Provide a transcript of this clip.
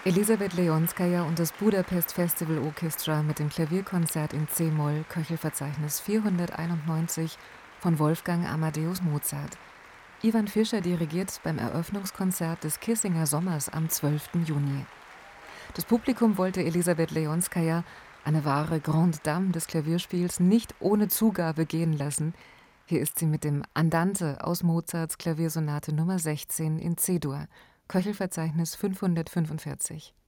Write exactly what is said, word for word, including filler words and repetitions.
Elisabeth Leonskaja und das Budapest Festival Orchestra mit dem Klavierkonzert in c-Moll, Köchelverzeichnis vierhunderteinundneunzig von Wolfgang Amadeus Mozart. Ivan Fischer dirigiert beim Eröffnungskonzert des Kissinger Sommers am zwölften Juni. Das Publikum wollte Elisabeth Leonskaja, eine wahre Grande Dame des Klavierspiels, nicht ohne Zugabe gehen lassen. Hier ist sie mit dem Andante aus Mozarts Klaviersonate Nummer sechzehn in C-Dur, Köchelverzeichnis fünfhundertfünfundvierzig.